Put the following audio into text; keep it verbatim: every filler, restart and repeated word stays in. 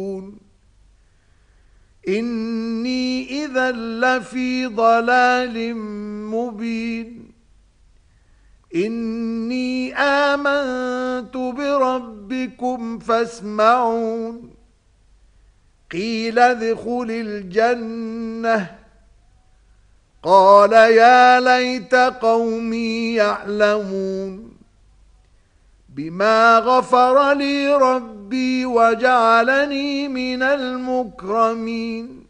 إني إذا لفي ضلال مبين إني آمنت بربكم فاسمعون قيل ادخل الجنة قال يا ليت قومي يعلمون بما غفر لي ربي وجعلني من المكرمين